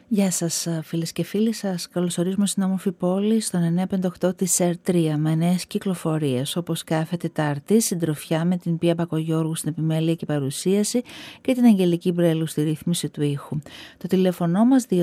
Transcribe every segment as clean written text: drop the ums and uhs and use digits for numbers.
Γεια σας φίλες και φίλοι, σας καλωσορίζουμε στην όμορφη πόλη στον 958 της ΕΡ3 με νέες κυκλοφορίες, όπως κάθε Τετάρτη, συντροφιά με την Πία Μπακογιώργου στην επιμέλεια και παρουσίαση και την Αγγελική Μπρέλου στη ρύθμιση του ήχου. Το τηλέφωνο μας 2313-338-456,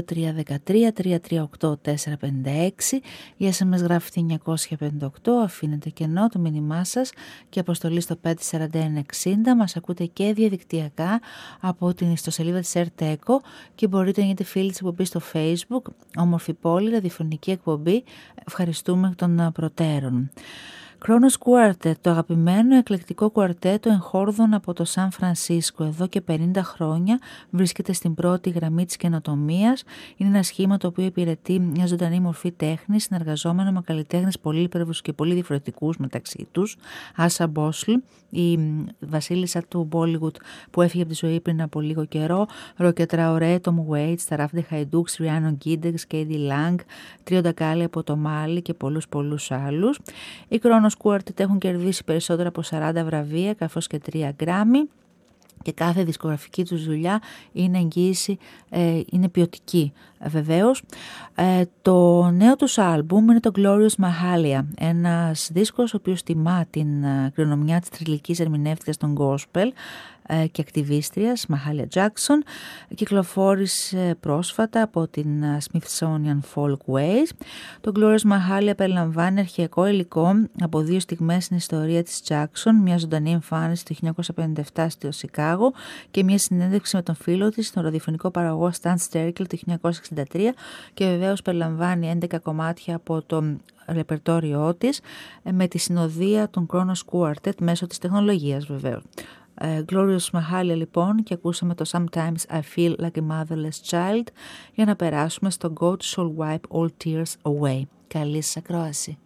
η SMS γράφει 958, αφήνετε κενό το μήνυμά σας και αποστολή στο 54160. Μας ακούτε και διαδικτυακά από την ιστοσελίδα της ΕΡΤΕΚΟ και μπορείτε να γίνετε φίλοι της εκπομπής στο Facebook, όμορφη πόλη, ραδιοφωνική εκπομπή. Ευχαριστούμε εκ των προτέρων. Kronos Quartet, το αγαπημένο εκλεκτικό κουαρτέτο εγχόρδων από το Σαν Φρανσίσκο, εδώ και 50 χρόνια βρίσκεται στην πρώτη γραμμή της καινοτομίας. Είναι ένα σχήμα το οποίο υπηρετεί μια ζωντανή μορφή τέχνης, συνεργαζόμενο με καλλιτέχνες πολύπλευρους και πολύ διαφορετικούς μεταξύ τους. Άσα Μπόσλ, η βασίλισσα του Bollywood που έφυγε από τη ζωή πριν από λίγο καιρό, Ρόκε Τραωρέ, Τόμ Waits, Ταράφ Χαϊντούξ, Ριάνο Γκίντεξ, Κέιντι Λάγκ, Τρίο Ντακάλι από το Μάλι και πολλούς άλλους. Οι Kronos Quartet έχουν κερδίσει περισσότερα από 40 βραβεία καθώς και 3 Grammy και κάθε δισκογραφική τους δουλειά είναι εγγύηση, είναι ποιοτική βεβαίως. Το νέο τους άλμπουμ είναι το Glorious Mahalia, ένας δίσκος ο οποίος τιμά την κληρονομιά της θρυλικής ερμηνεύτριας των gospel και ακτιβίστριας Mahalia Jackson. Κυκλοφόρησε πρόσφατα από την Smithsonian Folkways. Το Glorious Mahalia περιλαμβάνει αρχαιακό υλικό από 2 στιγμές στην ιστορία της Jackson, μια ζωντανή εμφάνιση το 1957 στο Σικάγο και μια συνέντευξη με τον φίλο της, τον ραδιοφωνικό παραγωγό Stan Sterkel το 1963, και βεβαίως περιλαμβάνει 11 κομμάτια από το ρεπερτόριό της με τη συνοδεία των Kronos Quartet μέσω της τεχνολογίας βεβαίως. Glorious Mahalia λοιπόν, και ακούσαμε το Sometimes I Feel Like a Motherless Child για να περάσουμε στο God Shall Wipe All Tears Away. Καλή σας ακρόαση.